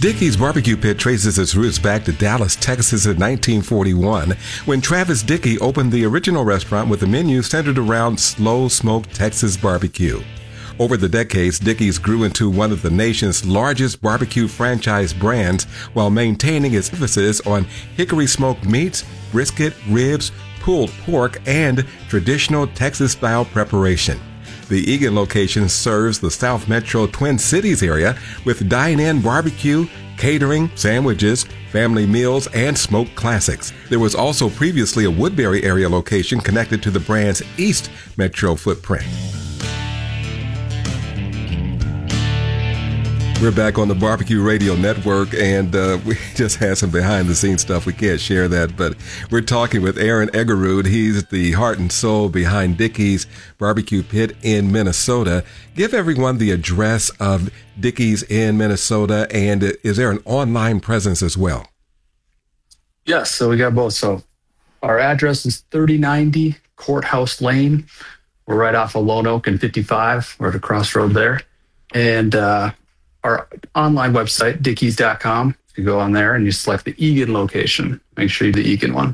Dickey's Barbecue Pit traces its roots back to Dallas, Texas in 1941 when Travis Dickey opened the original restaurant with a menu centered around slow-smoked Texas barbecue. Over the decades, Dickey's grew into one of the nation's largest barbecue franchise brands while maintaining its emphasis on hickory smoked meats, brisket, ribs, pulled pork, and traditional Texas-style preparation. The Eagan location serves the South Metro Twin Cities area with dine-in barbecue, catering, sandwiches, family meals, and smoked classics. There was also previously a Woodbury area location connected to the brand's East Metro footprint. We're back on the Barbecue Radio Network, and we just had some behind-the-scenes stuff. We can't share that, but we're talking with Aaron Egerud. He's the heart and soul behind Dickey's Barbecue Pit in Minnesota. Give everyone the address of Dickey's in Minnesota, and is there an online presence as well? Yes, so we got both. So our address is 3090 Courthouse Lane. We're right off of Lone Oak and 55. We're at a crossroad there. And our online website, dickeys.com. You go on there and you select the Eagan location. Make sure you do the Eagan one.